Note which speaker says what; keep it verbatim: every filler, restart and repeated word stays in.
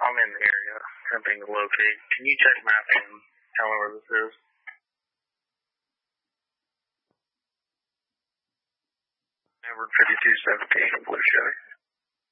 Speaker 1: I'm in the area. Attempting to locate. Can you check mapping and tell me where this is? Number fifty-two seventeen, Blue Chevy.